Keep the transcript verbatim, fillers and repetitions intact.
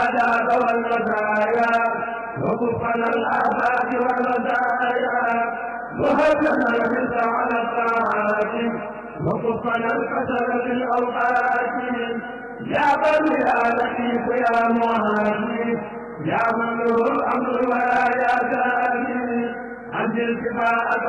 الآداب والمزايا وكفنا الآفات والمزايا وهبنا الرزق على الطاعات وكفنا الكسل في الأوقات يا بر يا لطيف يا معافي يا من له الأمر ولا يا زاني أنزل كفاءة